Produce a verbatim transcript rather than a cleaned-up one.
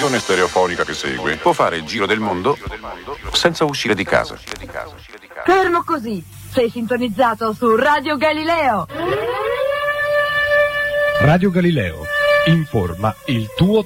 trasmissione stereofonica che segue può fare il giro del mondo senza uscire di casa. Fermo così, sei sintonizzato su Radio Galileo. Radio Galileo, informa il tuo